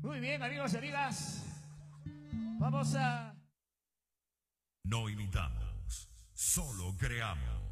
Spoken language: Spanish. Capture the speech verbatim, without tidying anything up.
Muy bien, amigos y amigas. Vamos a... No imitamos, solo creamos.